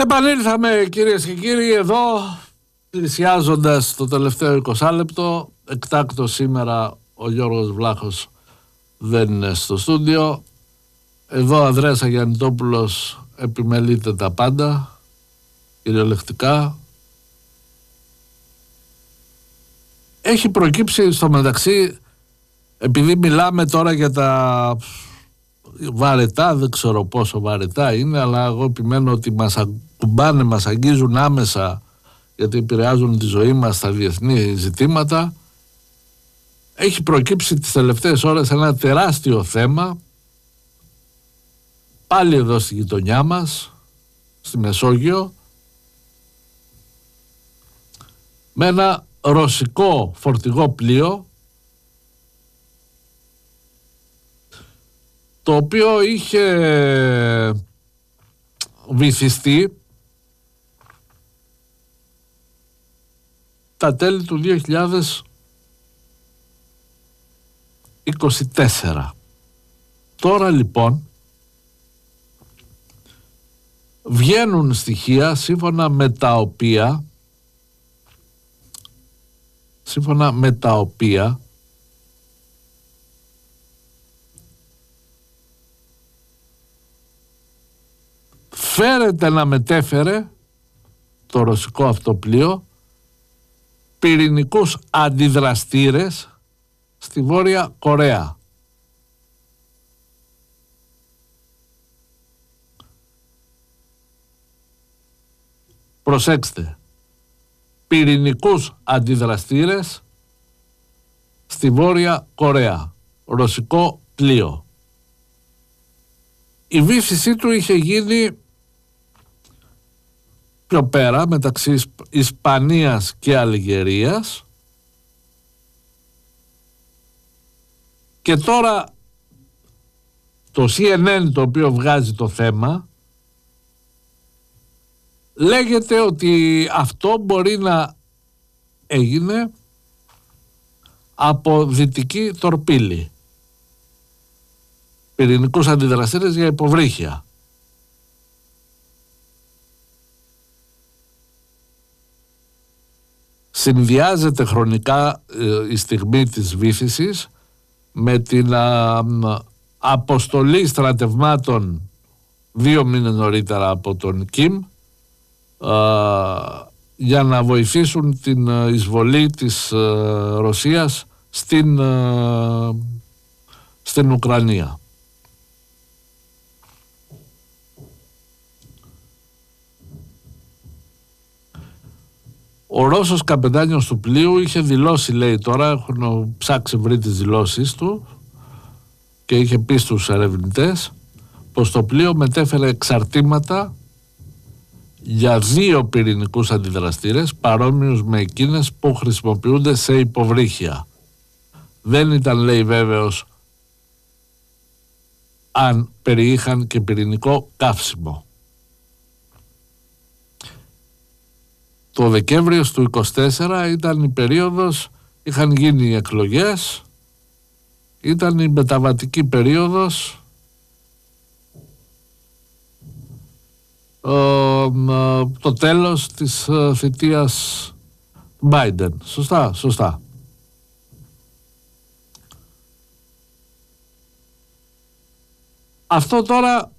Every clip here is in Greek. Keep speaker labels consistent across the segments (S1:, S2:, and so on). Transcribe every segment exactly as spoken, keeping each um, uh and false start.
S1: Επανήλθαμε, κυρίες και κύριοι, εδώ πλησιάζοντας το τελευταίο είκοσι λεπτό. Εκτάκτος σήμερα ο Γιώργος Βλάχος δεν είναι στο στούντιο. Εδώ ο Ανδρέας Αγιαννητόπουλος επιμελείται τα πάντα, κυριολεκτικά. Έχει προκύψει στο μεταξύ, επειδή μιλάμε τώρα για τα βαρετά, δεν ξέρω πόσο βαρετά είναι, αλλά εγώ επιμένω ότι μας ακουμπάνε, μας αγγίζουν άμεσα, γιατί επηρεάζουν τη ζωή μας στα διεθνή ζητήματα. Έχει προκύψει τις τελευταίες ώρες ένα τεράστιο θέμα, πάλι εδώ στη γειτονιά μας, στη Μεσόγειο, με ένα ρωσικό φορτηγό πλοίο, το οποίο είχε βυθιστεί τα τέλη του δύο χιλιάδες είκοσι τέσσερα. Τώρα λοιπόν βγαίνουν στοιχεία σύμφωνα με τα οποία σύμφωνα με τα οποία φέρεται να μετέφερε το ρωσικό αυτό πλοίο πυρηνικούς αντιδραστήρες στη Βόρεια Κορέα. Προσέξτε, πυρηνικούς αντιδραστήρες στη Βόρεια Κορέα, ρωσικό πλοίο. Η βύθισή του είχε γίνει πιο πέρα, μεταξύ Ισπανίας και Αλγερίας, και τώρα το σι εν εν, το οποίο βγάζει το θέμα, λέγεται ότι αυτό μπορεί να έγινε από δυτική τορπίλη, πυρηνικούς αντιδραστήρες για υποβρύχια. Συνδυάζεται χρονικά ε, η στιγμή της βύθισης με την α, αποστολή στρατευμάτων δύο μήνες νωρίτερα από τον Κιμ α, για να βοηθήσουν την εισβολή της α, Ρωσίας στην, α, στην Ουκρανία. Ο Ρώσος καπετάνιος του πλοίου είχε δηλώσει, λέει τώρα, έχουν ψάξει βρει τις δηλώσεις του και είχε πει στους ερευνητές πως το πλοίο μετέφερε εξαρτήματα για δύο πυρηνικούς αντιδραστήρες παρόμοιους με εκείνες που χρησιμοποιούνται σε υποβρύχια. Δεν ήταν, λέει, βέβαιος αν περιείχαν και πυρηνικό καύσιμο. Το Δεκέμβριο του είκοσι τέσσερα ήταν η περίοδος, είχαν γίνει οι εκλογές, ήταν η μεταβατική περίοδος, ε, το τέλος της θητείας Biden. Σωστά, σωστά. Αυτό τώρα,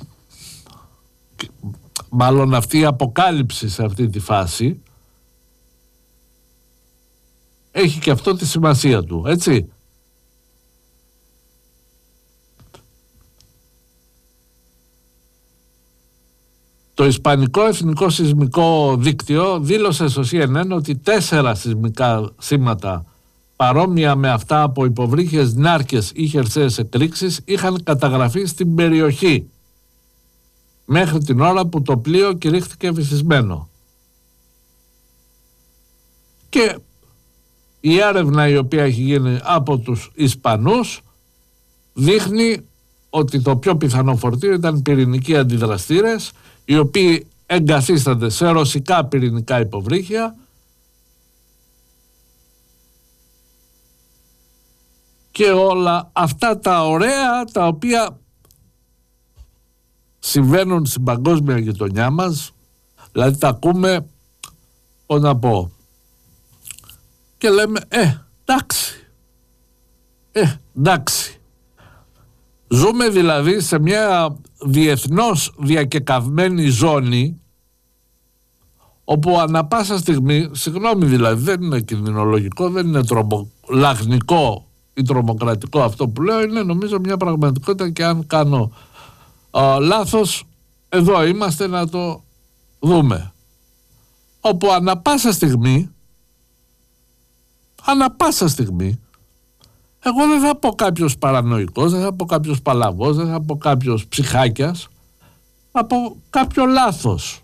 S1: μάλλον αυτή η αποκάλυψη σε αυτή τη φάση, έχει και αυτό τη σημασία του, έτσι. Το Ισπανικό Εθνικό Σεισμικό Δίκτυο δήλωσε στο σι εν εν ότι τέσσερα σεισμικά σήματα παρόμοια με αυτά από υποβρύχιες, νάρκες ή χερσαίες εκρήξεις είχαν καταγραφεί στην περιοχή μέχρι την ώρα που το πλοίο κηρύχθηκε βυθισμένο. Και η έρευνα η οποία έχει γίνει από τους Ισπανούς δείχνει ότι το πιο πιθανό φορτίο ήταν πυρηνικοί αντιδραστήρες, οι οποίοι εγκαθίστανται σε ρωσικά πυρηνικά υποβρύχια και όλα αυτά τα ωραία τα οποία συμβαίνουν στην παγκόσμια γειτονιά μας, Δηλαδή τα ακούμε, πώς να πω, και λέμε ε, εντάξει, ε, εντάξει. Ζούμε δηλαδή σε μια διεθνώς διακεκαυμένη ζώνη όπου ανα πάσα στιγμή, συγγνώμη δηλαδή, δεν είναι κινδυνολογικό, δεν είναι τρομολαγνικό ή τρομοκρατικό αυτό που λέω, είναι νομίζω μια πραγματικότητα και αν κάνω α, λάθος, εδώ είμαστε να το δούμε. Όπου ανα πάσα στιγμή, ανα πάσα στιγμή, εγώ δεν θα πω κάποιος παρανοϊκός, δεν θα πω κάποιος παλαβός, δεν θα πω κάποιος ψυχάκιας, θα πω κάποιο λάθος,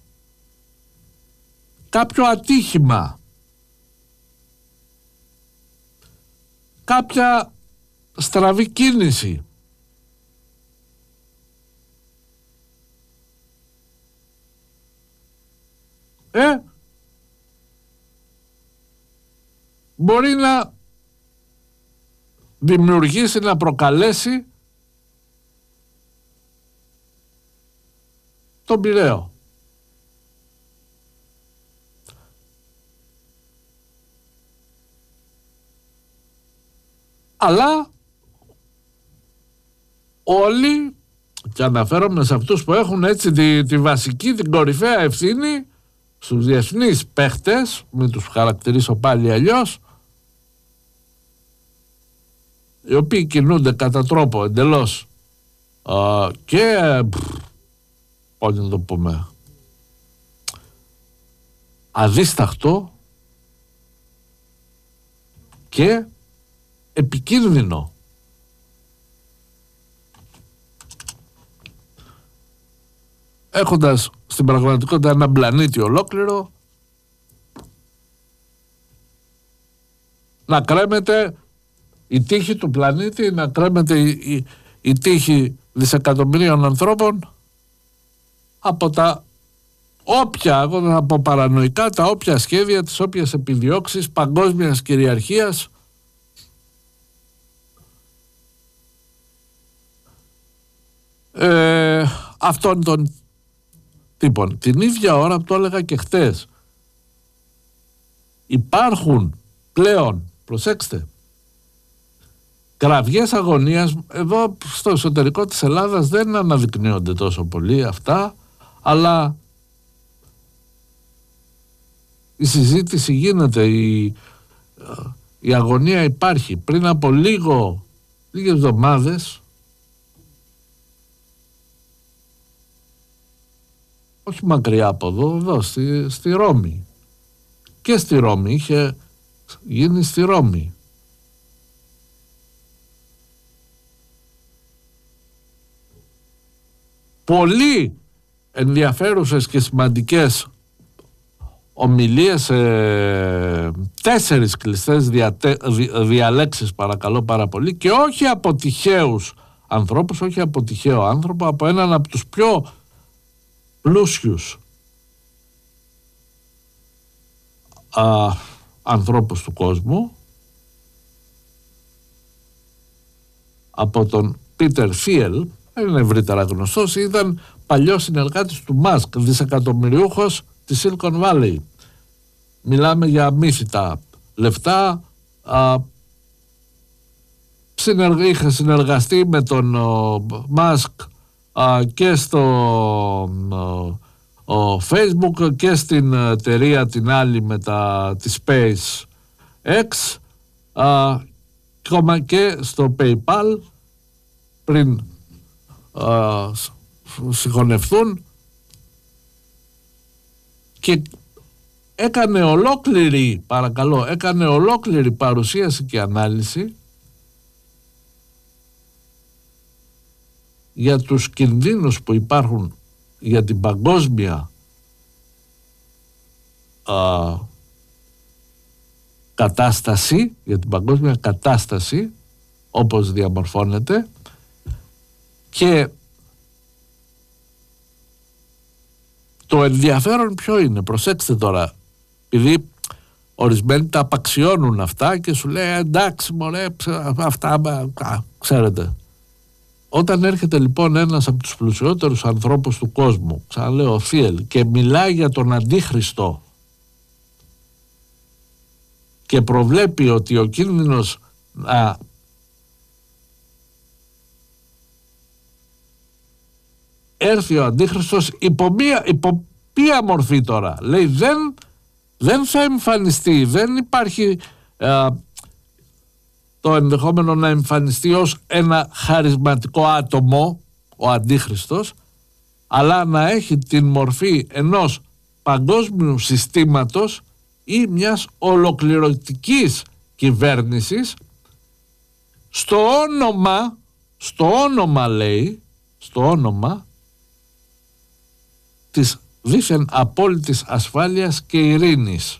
S1: κάποιο ατύχημα, κάποια στραβή κίνηση. Ε, μπορεί να δημιουργήσει, να προκαλέσει τον Πειραίο. Αλλά όλοι, και αναφέρομαι σε αυτούς που έχουν έτσι τη, τη βασική, την κορυφαία ευθύνη στους διεθνείς παίχτες, μην τους χαρακτηρίσω πάλι αλλιώς, οι οποίοι κινούνται κατά τρόπο εντελώς α, και πώς να το πούμε, αδίσταχτο και επικίνδυνο. Έχοντας στην πραγματικότητα ένα πλανήτη ολόκληρο να κρέμεται η τύχη του πλανήτη, να κρέμεται η, η, η τύχη δισεκατομμυρίων ανθρώπων από τα όποια, εγώ δεν θα πω παρανοϊκά, τα όποια σχέδια, τις όποιες επιδιώξεις παγκόσμιας κυριαρχίας ε, αυτών των τύπων. Την ίδια ώρα που το έλεγα και χτες, υπάρχουν πλέον, προσέξτε, κραυγές αγωνίας. Εδώ στο εσωτερικό της Ελλάδας δεν αναδεικνύονται τόσο πολύ αυτά, αλλά η συζήτηση γίνεται, η, η αγωνία υπάρχει. Πριν από λίγο, λίγες εβδομάδες, όχι μακριά από εδώ, εδώ στη, στη Ρώμη, και στη Ρώμη, είχε γίνει στη Ρώμη, πολύ ενδιαφέρουσες και σημαντικές ομιλίες, ε, τέσσερις κλειστές διατε, δι, διαλέξεις παρακαλώ πάρα πολύ, και όχι από τυχαίους ανθρώπους, όχι από τυχαίο άνθρωπο, από έναν από τους πιο πλούσιους α, ανθρώπους του κόσμου, από τον Πίτερ Θίελ. Είναι ευρύτερα γνωστός, ήταν παλιός συνεργάτης του Μάσκ, δισεκατομμυριούχος της Silicon Valley. Μιλάμε για μύθιτα λεφτά. Α, συνεργα, είχε συνεργαστεί με τον Μάσκ και στο ο, ο Facebook και στην εταιρεία την άλλη με τα, τη SpaceX, α, και στο PayPal πριν α, συγχωνευτούν, και έκανε ολόκληρη, παρακαλώ, έκανε ολόκληρη παρουσίαση και ανάλυση για τους κινδύνους που υπάρχουν για την παγκόσμια α, κατάσταση, για την παγκόσμια κατάσταση όπως διαμορφώνεται, και το ενδιαφέρον ποιο είναι, προσέξτε τώρα, επειδή ορισμένοι τα απαξιώνουν αυτά και σου λέει εντάξει μωρέ, αυτά α, ξέρετε, Όταν έρχεται λοιπόν ένας από τους πλουσιότερους ανθρώπους του κόσμου, ξαναλέω ο Θίελ, και μιλάει για τον Αντίχριστο και προβλέπει ότι ο κίνδυνος να έρθει ο Αντίχριστος υπό, μία, υπό ποια μορφή τώρα, λέει δεν, δεν θα εμφανιστεί, δεν υπάρχει α, το ενδεχόμενο να εμφανιστεί ως ένα χαρισματικό άτομο ο Αντίχριστος, αλλά να έχει την μορφή ενός παγκόσμιου συστήματος ή μιας ολοκληρωτικής κυβέρνησης στο όνομα, στο όνομα λέει, στο όνομα της δήθεν απόλυτης ασφάλειας και ειρήνης.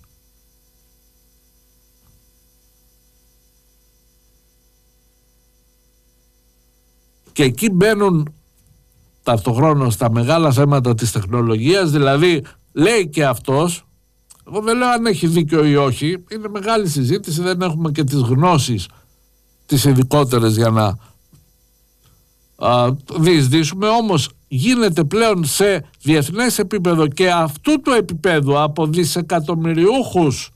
S1: Και εκεί μπαίνουν ταυτοχρόνως τα μεγάλα θέματα της τεχνολογίας, δηλαδή λέει και αυτός, εγώ δεν λέω αν έχει δίκιο ή όχι, είναι μεγάλη συζήτηση, δεν έχουμε και τις γνώσεις τις ειδικότερες για να α, διεισδύσουμε, όμως γίνεται πλέον σε διεθνές επίπεδο και αυτού του επίπεδου από δισεκατομμυριούχους,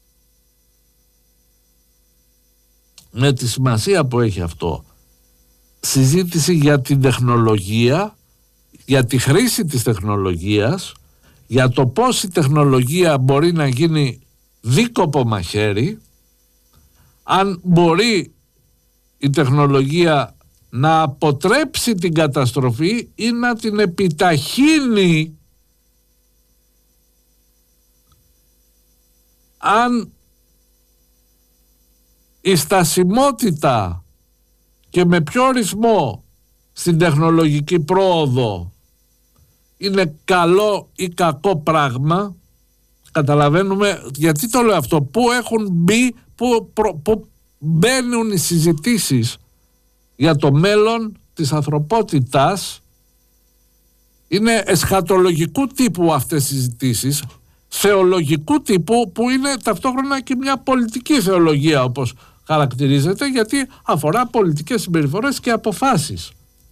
S1: με τη σημασία που έχει αυτό, συζήτηση για την τεχνολογία, για τη χρήση της τεχνολογίας, για το πώς η τεχνολογία μπορεί να γίνει δίκοπο μαχαίρι, αν μπορεί η τεχνολογία να αποτρέψει την καταστροφή ή να την επιταχύνει, αν η στασιμότητα και με ποιο ρυθμό στην τεχνολογική πρόοδο είναι καλό ή κακό πράγμα. Καταλαβαίνουμε γιατί το λέω αυτό, που έχουν μπει, που, προ, που μπαίνουν οι συζητήσεις για το μέλλον της ανθρωπότητας. Είναι εσχατολογικού τύπου αυτές οι συζητήσεις, θεολογικού τύπου, που είναι ταυτόχρονα και μια πολιτική θεολογία όπως χαρακτηρίζεται, γιατί αφορά πολιτικές συμπεριφορές και αποφάσεις.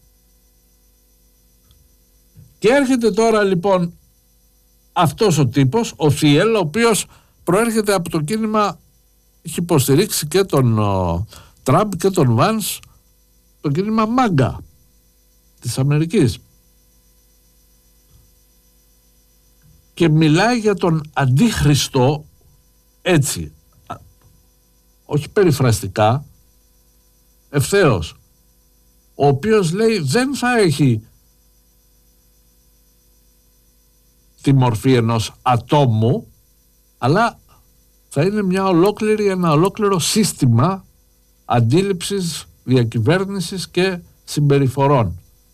S1: Και έρχεται τώρα λοιπόν αυτός ο τύπος, ο Θίελ, ο οποίος προέρχεται από το κίνημα, έχει υποστηρίξει και τον ο, Τραμπ και τον Βάνς, το κίνημα μάγκα της Αμερικής, και μιλάει για τον Αντίχριστο έτσι, όχι περιφραστικά, ευθέως, ο οποίος λέει δεν θα έχει τη μορφή ενός ατόμου, αλλά θα είναι μια ολόκληρη, ένα ολόκληρο σύστημα αντίληψης, διακυβέρνησης και συμπεριφορών,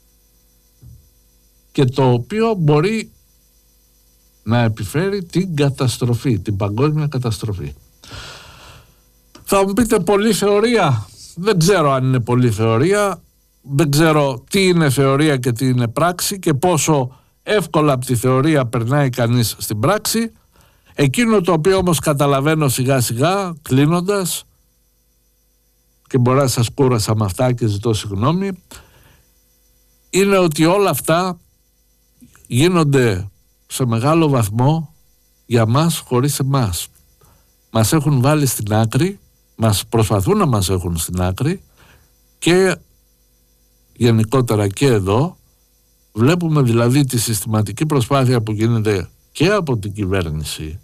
S1: και το οποίο μπορεί να επιφέρει την καταστροφή, την παγκόσμια καταστροφή. Θα μου πείτε πολύ θεωρία. Δεν ξέρω αν είναι πολύ θεωρία, δεν ξέρω τι είναι θεωρία και τι είναι πράξη και πόσο εύκολα από τη θεωρία περνάει κανείς στην πράξη. Εκείνο το οποίο όμως καταλαβαίνω σιγά σιγά, κλείνοντας, και μπορεί να σας κούρασα με αυτά και ζητώ συγγνώμη, είναι ότι όλα αυτά γίνονται σε μεγάλο βαθμό για μας χωρίς εμάς. Μας έχουν βάλει στην άκρη, μας προσπαθούν να μας έχουν στην άκρη, και γενικότερα και εδώ βλέπουμε δηλαδή τη συστηματική προσπάθεια που γίνεται και από την κυβέρνηση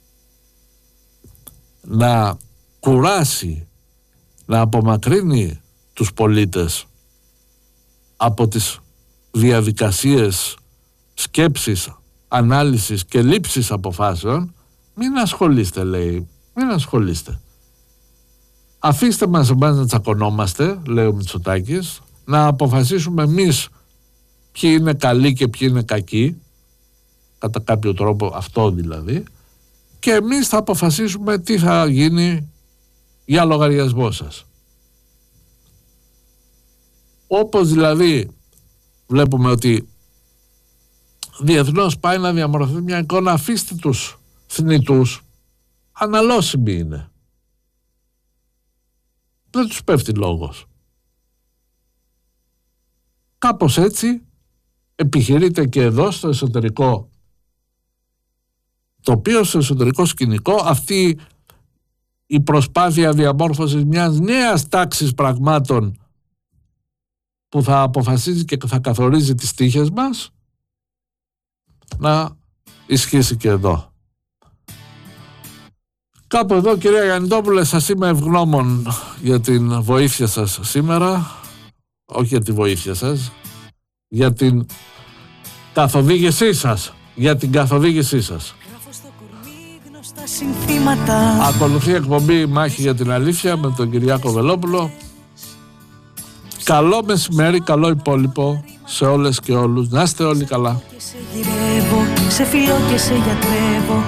S1: να κουράσει, να απομακρύνει τους πολίτες από τις διαδικασίες σκέψης, ανάλυσης και λήψης αποφάσεων. Μην ασχολείστε, λέει, μην ασχολείστε. Αφήστε μας εμάς να τσακωνόμαστε, λέει ο Μητσοτάκης, να αποφασίσουμε εμείς ποιοι είναι καλοί και ποιοι είναι κακοί, κατά κάποιο τρόπο αυτό δηλαδή, και εμείς θα αποφασίσουμε τι θα γίνει για λογαριασμό σας. Όπως δηλαδή βλέπουμε ότι διεθνώς πάει να διαμορφωθεί μια εικόνα, αφήστε τους θνητούς, αναλώσιμοι είναι. Δεν τους πέφτει λόγος. Κάπως έτσι επιχειρείται και εδώ στο εσωτερικό τοπίο, στο εσωτερικό σκηνικό, αυτή η προσπάθεια διαμόρφωσης μιας νέας τάξης πραγμάτων που θα αποφασίζει και θα καθορίζει τις τύχες μας, να ισχύσει και εδώ. Κάπου εδώ, κυρία Γιαννητόπουλε, σας είμαι ευγνώμων για την βοήθεια σας σήμερα, όχι για τη βοήθεια σας, για την καθοδήγησή σας, για την καθοδήγησή σας. Ακολουθεί εκπομπή «Μάχη για την αλήθεια» με τον Κυριάκο Βελόπουλο. Καλό μεσημέρι, καλό υπόλοιπο σε όλες και όλους. Να είστε όλοι καλά.